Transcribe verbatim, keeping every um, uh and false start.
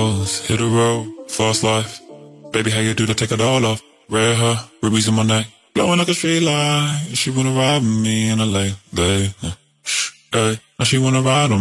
hoes, hit the road, fast life. Baby, how you do to take it all off? Red hair, rubies in my neck, glowing like a street light. She wanna ride with me in L A, babe. Hey, now she wanna ride on